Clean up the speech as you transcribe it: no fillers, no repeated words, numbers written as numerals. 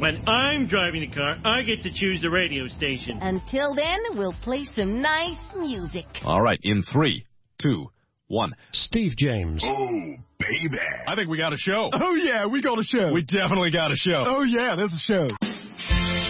When I'm driving the car, I get to choose the radio station. Until then, we'll play some nice music. All right, in 3, 2, 1. Steve James. Oh, baby. I think we got a show. Oh, yeah, we got a show. We definitely got a show. Oh, yeah, there's a show.